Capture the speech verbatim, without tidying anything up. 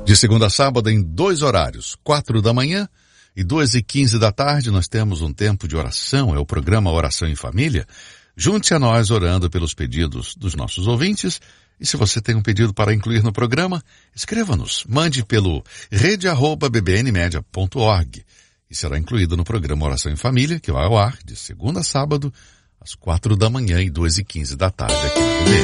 De segunda a sábado em dois horários, quatro da manhã e duas e quinze da tarde, nós temos um tempo de oração, é o programa Oração em Família. Junte-se a nós orando pelos pedidos dos nossos ouvintes. E se você tem um pedido para incluir no programa, escreva-nos. Mande pelo rede arroba b b n media ponto org e será incluído no programa Oração em Família, que vai ao ar de segunda a sábado, às quatro da manhã e duas e quinze da tarde aqui no B B N.